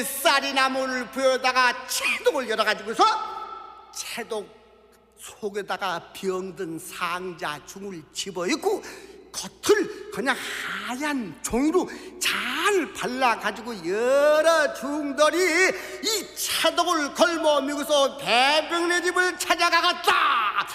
쌀이나무를 부여다가 채독을 열어가지고서 채독 속에다가 병든 상자 중을 집어입고 겉을 그냥 하얀 종이로 잘 발라가지고 여러 중들이 이 채독을 걸머미고서 배병네 집을 찾아가갔다.